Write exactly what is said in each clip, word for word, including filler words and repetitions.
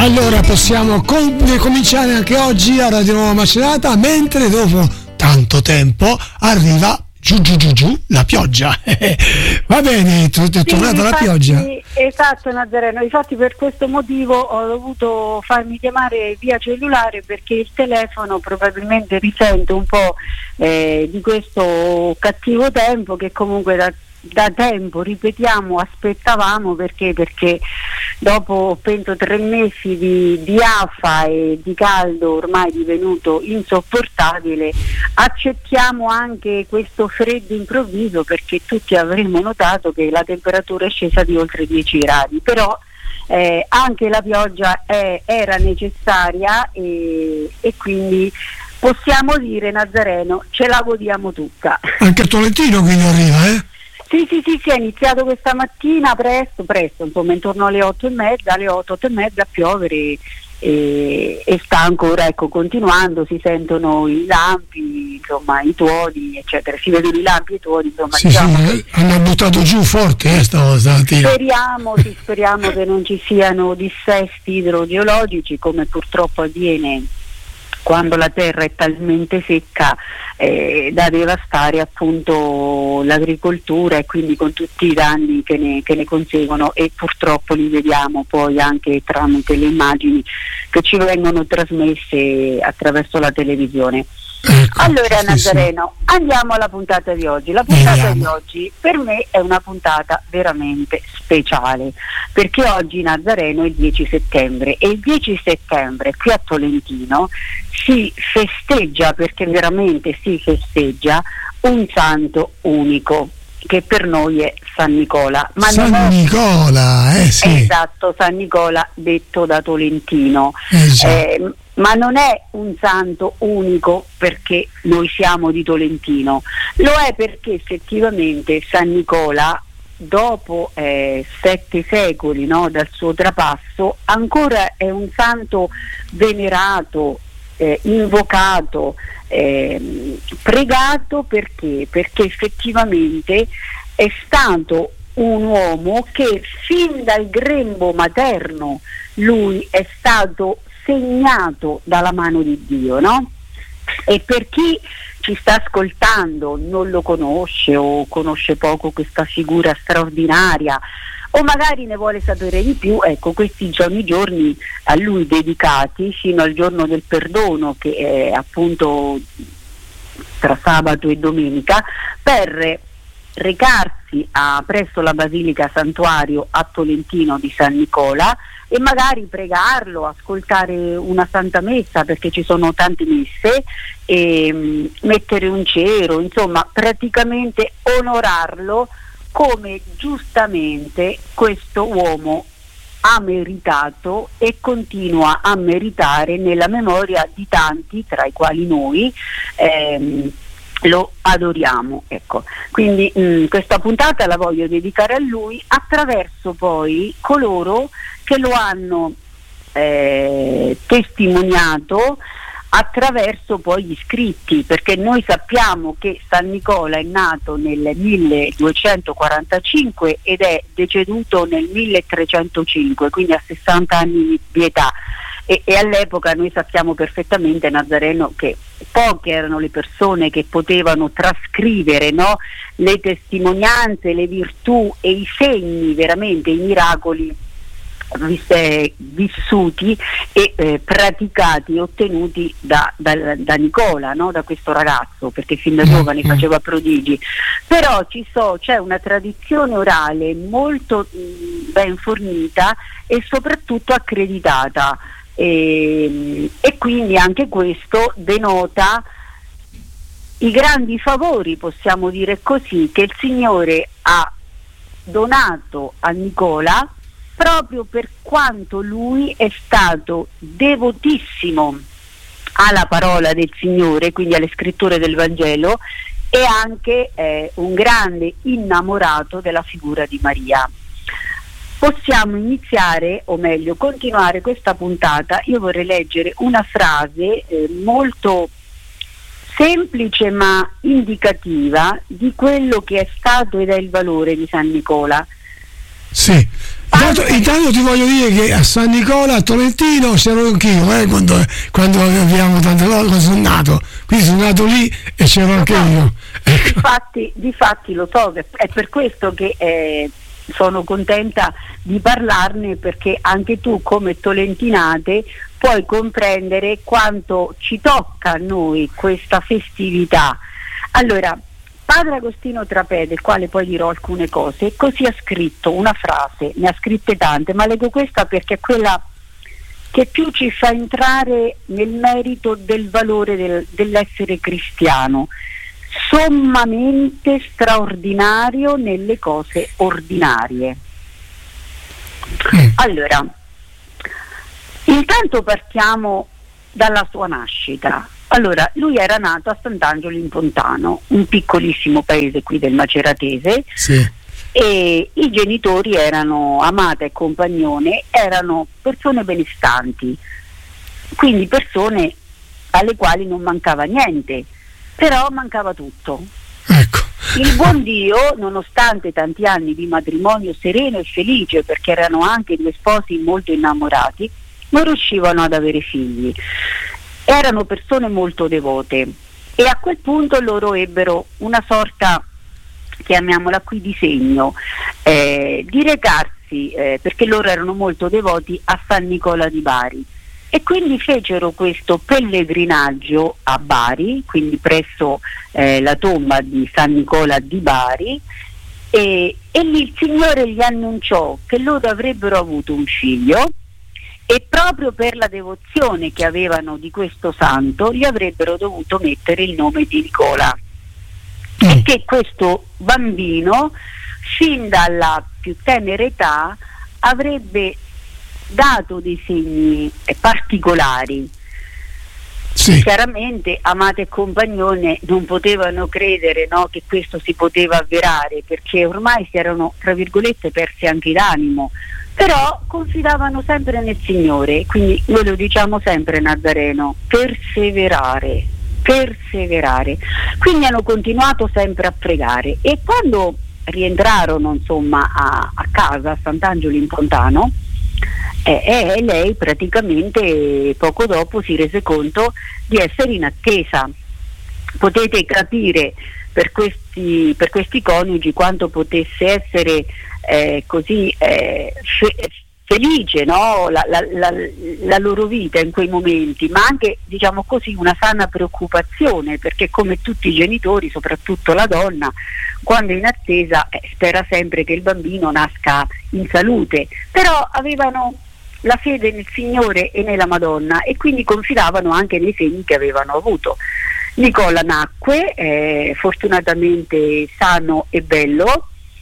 Allora possiamo com- cominciare anche oggi a Radio Nuova Macerata, mentre dopo tanto tempo arriva giù giù giù giù la pioggia. Va bene, tu è tornata sì, la infatti, pioggia? Esatto Nazareno, infatti per questo motivo ho dovuto farmi chiamare via cellulare, perché il telefono probabilmente risente un po' eh, di questo cattivo tempo che comunque da da tempo, ripetiamo, aspettavamo, perché perché dopo penso tre mesi di, di afa e di caldo ormai divenuto insopportabile, accettiamo anche questo freddo improvviso, perché tutti avremmo notato che la temperatura è scesa di oltre dieci gradi, però eh, anche la pioggia è, era necessaria e, e quindi possiamo dire, Nazareno, ce la godiamo tutta. Anche a Tolentino quindi arriva, eh? Sì, sì, sì, sì, è iniziato questa mattina presto, presto, insomma intorno alle otto e mezza, alle otto, otto e mezza a piovere e, e sta ancora, ecco, continuando, si sentono i lampi, insomma i tuoni, eccetera, si vedono i lampi e i tuoni, insomma. Sì, diciamo sì, che hanno buttato giù forte eh, stamattina. Speriamo, sì, speriamo che non ci siano dissesti idrogeologici, come purtroppo avviene quando la terra è talmente secca eh, da devastare appunto l'agricoltura, e quindi con tutti i danni che ne, che ne conseguono, e purtroppo li vediamo poi anche tramite le immagini che ci vengono trasmesse attraverso la televisione. Ecco, allora sì, Nazareno, sì. Andiamo alla puntata di oggi. La puntata Andiamo. di oggi per me è una puntata veramente speciale, perché oggi Nazareno è il dieci settembre e il dieci settembre qui a Tolentino si festeggia, perché veramente si festeggia, un santo unico, che per noi è San Nicola. Ma San non è... Nicola, eh sì. Esatto, San Nicola detto da Tolentino. Eh, eh, ma non è un santo unico perché noi siamo di Tolentino, lo è perché effettivamente San Nicola, dopo eh, sette secoli, no, dal suo trapasso, ancora è un santo venerato, eh, invocato, eh, pregato. Perché? Perché effettivamente è stato un uomo che fin dal grembo materno lui è stato segnato dalla mano di Dio, no? E per chi ci sta ascoltando non lo conosce o conosce poco questa figura straordinaria, o magari ne vuole sapere di più, ecco, questi sono i giorni a lui dedicati fino al giorno del perdono, che è appunto tra sabato e domenica, per recarsi a, presso la Basilica Santuario a Tolentino di San Nicola e magari pregarlo, ascoltare una Santa Messa, perché ci sono tante messe, e mh, mettere un cero, insomma praticamente onorarlo come giustamente questo uomo ha meritato e continua a meritare nella memoria di tanti, tra i quali noi ehm, lo adoriamo, ecco. Quindi mh, questa puntata la voglio dedicare a lui, attraverso poi coloro che lo hanno eh, testimoniato, attraverso poi gli scritti, perché noi sappiamo che San Nicola è nato nel milleduecentoquarantacinque ed è deceduto nel milletrecentocinque, quindi a sessanta anni di età. E, e all'epoca noi sappiamo perfettamente, Nazareno, che poche erano le persone che potevano trascrivere, no, le testimonianze, le virtù e i segni, veramente i miracoli eh, vissuti e eh, praticati e ottenuti da, da, da Nicola, no, da questo ragazzo, perché fin da giovane faceva prodigi. Però ci so, c'è una tradizione orale molto mh, ben fornita e soprattutto accreditata. E, e quindi anche questo denota i grandi favori, possiamo dire così, che il Signore ha donato a Nicola, proprio per quanto lui è stato devotissimo alla parola del Signore, quindi alle scritture del Vangelo, e anche eh, un grande innamorato della figura di Maria. Possiamo iniziare, o meglio continuare questa puntata. Io vorrei leggere una frase eh, molto semplice ma indicativa di quello che è stato ed è il valore di San Nicola. Sì. Intanto, intanto ti voglio dire che a San Nicola, a Tolentino, c'ero anch'io eh, quando, quando avevamo tante cose, quando sono nato, quindi sono nato lì e c'ero anche io. Ecco. Difatti, difatti lo so, è per questo che eh, sono contenta di parlarne, perché anche tu come tolentinate puoi comprendere quanto ci tocca a noi questa festività. Allora, Padre Agostino Trapè, del quale poi dirò alcune cose, così ha scritto una frase, ne ha scritte tante, ma leggo questa perché è quella che più ci fa entrare nel merito del valore del, dell'essere cristiano, sommamente straordinario nelle cose ordinarie. Allora, intanto partiamo dalla sua nascita. Allora, lui era nato a Sant'Angelo in Pontano, un piccolissimo paese qui del Maceratese, sì. E i genitori erano Amata e Compagnone, erano persone benestanti, quindi persone alle quali non mancava niente, però mancava tutto. Ecco. Il buon Dio, nonostante tanti anni di matrimonio sereno e felice, perché erano anche due sposi molto innamorati, non riuscivano ad avere figli. Erano persone molto devote e a quel punto loro ebbero una sorta, chiamiamola qui, di segno, eh, di recarsi, eh, perché loro erano molto devoti, a San Nicola di Bari, e quindi fecero questo pellegrinaggio a Bari, quindi presso eh, la tomba di San Nicola di Bari, e, e lì il Signore gli annunciò che loro avrebbero avuto un figlio, e proprio per la devozione che avevano di questo santo gli avrebbero dovuto mettere il nome di Nicola, mm. e che questo bambino fin dalla più tenera età avrebbe dato dei segni particolari. Sì. Chiaramente Amata e Compagnone non potevano credere, no, che questo si poteva avverare, perché ormai si erano, tra virgolette, persi anche d'animo, però confidavano sempre nel Signore, quindi noi lo diciamo sempre, Nazareno, perseverare, perseverare. Quindi hanno continuato sempre a pregare, e quando rientrarono insomma a, a casa, a Sant'Angelo in Pontano, eh, eh, lei praticamente poco dopo si rese conto di essere in attesa. Potete capire per questi, per questi coniugi quanto potesse essere eh, così eh, fe- felice, no? la, la, la, la loro vita in quei momenti, ma anche, diciamo così, una sana preoccupazione, perché come tutti i genitori, soprattutto la donna, quando è in attesa eh, spera sempre che il bambino nasca in salute, però avevano la fede nel Signore e nella Madonna, e quindi confidavano anche nei segni che avevano avuto. Nicola nacque eh, fortunatamente sano e bello,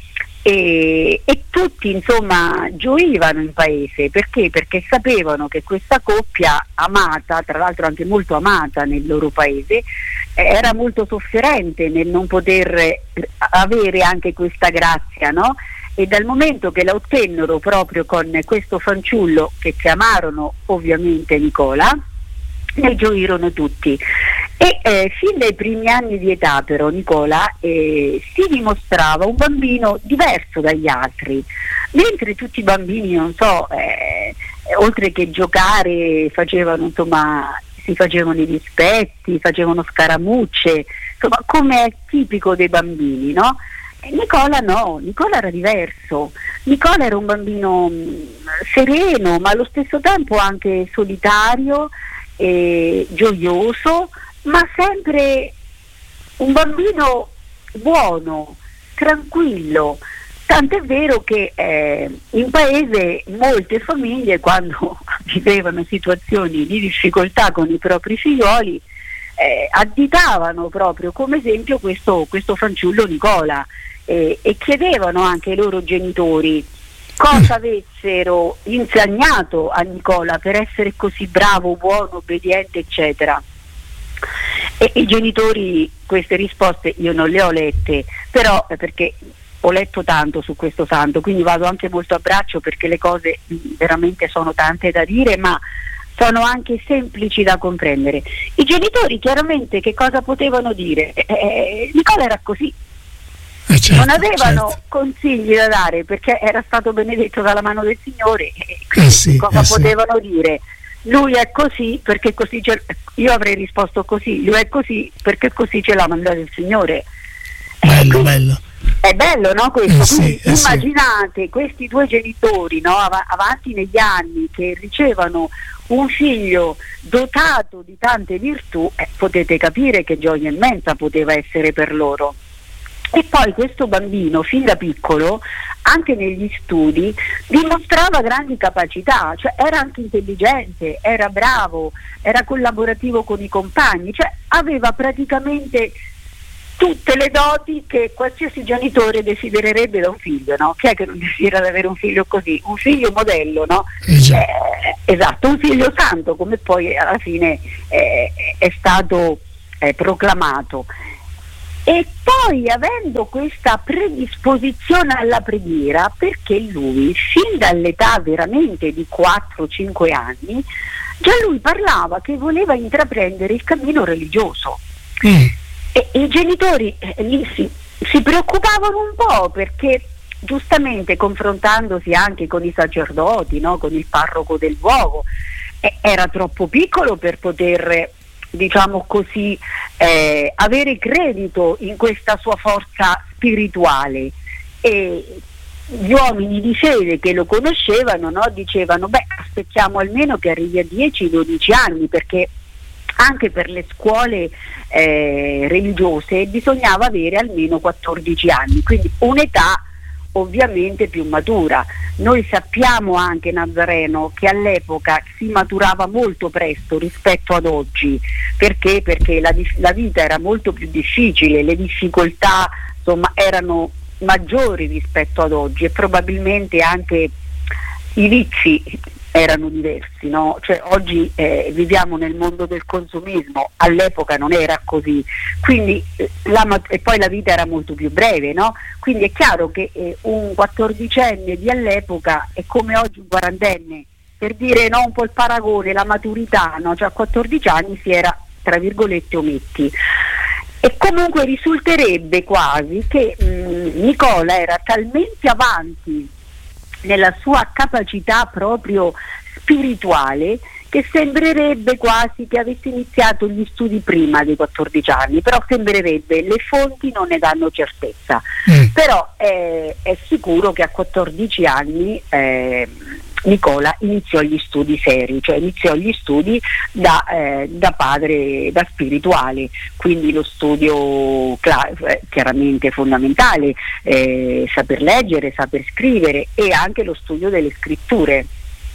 e, e tutti insomma gioivano in paese. Perché? Perché sapevano che questa coppia amata, tra l'altro anche molto amata nel loro paese, eh, era molto sofferente nel non poter avere anche questa grazia, no? E dal momento che la ottennero proprio con questo fanciullo, che chiamarono ovviamente Nicola, ne gioirono tutti. E eh, fin dai primi anni di età però Nicola eh, si dimostrava un bambino diverso dagli altri, mentre tutti i bambini, non so, eh, oltre che giocare facevano, insomma, si facevano i dispetti, facevano scaramucce, insomma, come è tipico dei bambini, no? E Nicola no, Nicola era diverso. Nicola era un bambino mh, sereno, ma allo stesso tempo anche solitario, eh, gioioso, ma sempre un bambino buono, tranquillo. Tant'è vero che eh, in paese molte famiglie, quando vivevano situazioni di difficoltà con i propri figlioli, eh, additavano proprio come esempio questo, questo fanciullo Nicola, eh, e chiedevano anche ai loro genitori cosa avessero insegnato a Nicola per essere così bravo, buono, obbediente, eccetera. E i genitori queste risposte io non le ho lette, però eh, perché ho letto tanto su questo santo, quindi vado anche molto a braccio, perché le cose mh, veramente sono tante da dire, ma sono anche semplici da comprendere. I genitori chiaramente che cosa potevano dire? Eh, Nicola era così. Eh certo, non avevano certo. consigli da dare perché era stato benedetto dalla mano del Signore, e Eh sì, cosa eh sì. potevano dire? Lui è così perché così ce... io avrei risposto così, lui è così perché così ce l'ha mandato il Signore. Bello, Quindi, bello. è bello, no, questo? Eh sì, Quindi eh sì. immaginate questi due genitori, no, av- avanti negli anni, che ricevono un figlio dotato di tante virtù, eh, potete capire che gioia immensa poteva essere per loro. E poi questo bambino, fin da piccolo, anche negli studi, dimostrava grandi capacità, cioè era anche intelligente, era bravo, era collaborativo con i compagni, cioè aveva praticamente tutte le doti che qualsiasi genitore desidererebbe da un figlio, no? Chi è che non desidera di avere un figlio così? Un figlio modello, no? Eh già. Eh, esatto, un figlio santo, come poi alla fine eh, è stato eh, proclamato. E poi, avendo questa predisposizione alla preghiera, perché lui fin dall'età veramente di quattro cinque anni già lui parlava che voleva intraprendere il cammino religioso. Mm. E, e i genitori eh, lì si, si preoccupavano un po', perché giustamente, confrontandosi anche con i sacerdoti, no, con il parroco del luogo, eh, era troppo piccolo per poter, diciamo così, eh, avere credito in questa sua forza spirituale. E gli uomini di fede che lo conoscevano, no, dicevano: beh, aspettiamo almeno che arrivi a dieci dodici anni, perché anche per le scuole eh, religiose bisognava avere almeno quattordici anni, quindi un'età ovviamente più matura. Noi sappiamo anche, Nazareno, che all'epoca si maturava molto presto rispetto ad oggi. Perché? Perché la, la vita era molto più difficile, le difficoltà insomma erano maggiori rispetto ad oggi, e probabilmente anche i vizi erano diversi, no? Cioè oggi eh, viviamo nel mondo del consumismo, all'epoca non era così, quindi eh, la, e poi la vita era molto più breve, no? Quindi è chiaro che eh, un quattordicenne di all'epoca è come oggi un quarantenne, per dire, no, un po' il paragone, la maturità, no? Cioè a quattordici anni si era, tra virgolette, ometti. E comunque risulterebbe quasi che mh, Nicola era talmente avanti nella sua capacità proprio spirituale che sembrerebbe quasi che avesse iniziato gli studi prima dei quattordici anni, però sembrerebbe, le fonti non ne danno certezza, mm. però eh, è sicuro che a quattordici anni eh, Nicola iniziò gli studi seri, cioè iniziò gli studi da, eh, da padre, da spirituale, quindi lo studio cla- chiaramente fondamentale, eh, saper leggere, saper scrivere, e anche lo studio delle scritture.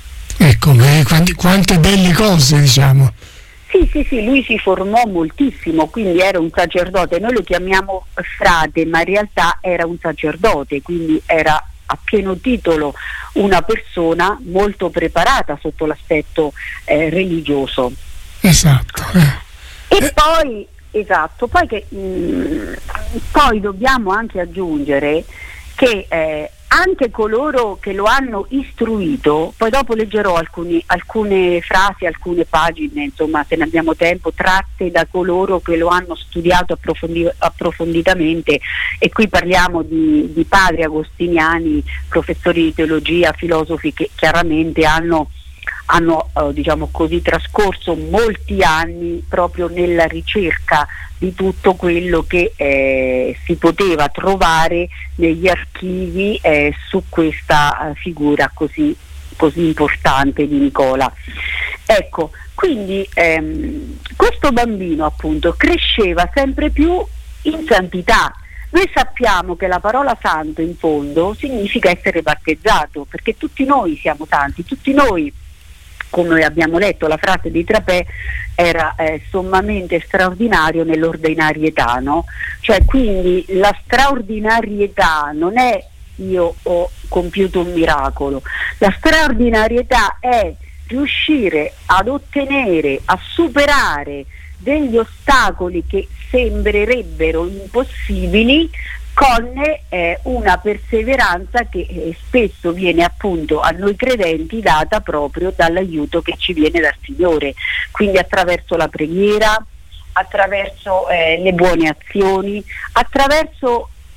Ecco, quante, quante belle cose, diciamo. Sì, sì, sì, lui si formò moltissimo, quindi era un sacerdote, noi lo chiamiamo frate, ma in realtà era un sacerdote, quindi era a pieno titolo una persona molto preparata sotto l'aspetto eh, religioso. Esatto. Eh. E poi, esatto, poi, che, mh, poi dobbiamo anche aggiungere che eh, anche coloro che lo hanno istruito, poi dopo leggerò alcuni, alcune frasi, alcune pagine, insomma, se ne abbiamo tempo, tratte da coloro che lo hanno studiato approfondi- approfonditamente, e qui parliamo di, di padri agostiniani, professori di teologia, filosofi che chiaramente hanno hanno eh, diciamo così trascorso molti anni proprio nella ricerca di tutto quello che eh, si poteva trovare negli archivi eh, su questa eh, figura così, così importante di Nicola. Ecco, quindi ehm, questo bambino appunto cresceva sempre più in santità. Noi sappiamo che la parola santo in fondo significa essere battezzato, perché tutti noi siamo santi, tutti noi, come abbiamo letto, la frase di Trapè era eh, sommamente straordinario nell'ordinarietà, no? Cioè, quindi la straordinarietà non è io ho compiuto un miracolo, la straordinarietà è riuscire ad ottenere, a superare degli ostacoli che sembrerebbero impossibili con eh, una perseveranza che eh, spesso viene appunto a noi credenti data proprio dall'aiuto che ci viene dal Signore, quindi attraverso la preghiera, attraverso eh, le buone azioni, attraverso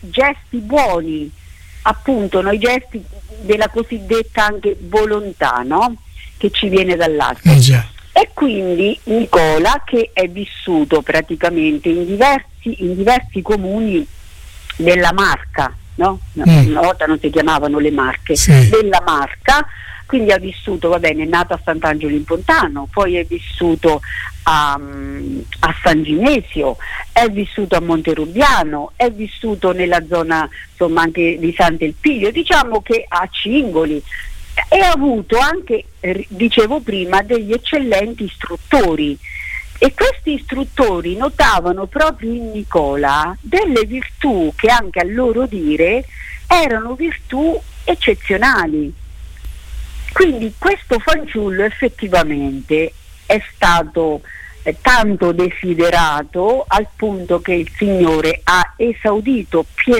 gesti buoni, appunto, no? I gesti della cosiddetta anche volontà, no? Che ci viene dall'alto. Eh già. E quindi Nicola, che è vissuto praticamente in diversi, in diversi comuni della Marca, no? Mm. Una volta non si chiamavano le Marche, Sì. della Marca, quindi ha vissuto, va bene, è nato a Sant'Angelo in Pontano, poi è vissuto a, a San Ginesio, è vissuto a Monterubiano, è vissuto nella zona insomma anche di Sant'Elpidio, diciamo che a Cingoli, e ha avuto anche, eh, dicevo prima, degli eccellenti istruttori, e questi istruttori notavano proprio in Nicola delle virtù che anche a loro dire erano virtù eccezionali. Quindi questo fanciullo effettivamente è stato eh, tanto desiderato al punto che il Signore ha esaudito pienamente